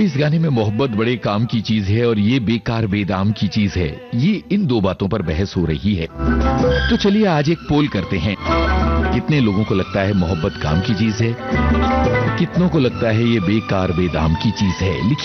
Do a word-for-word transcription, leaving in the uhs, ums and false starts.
इस गाने में मोहब्बत बड़े काम की चीज है और ये बेकार बेदाम की चीज है, ये इन दो बातों पर बहस हो रही है। तो चलिए आज एक पोल करते हैं। कितने लोगों को लगता है मोहब्बत काम की चीज है, कितनों को लगता है ये बेकार बेदाम की चीज है? लिखिए।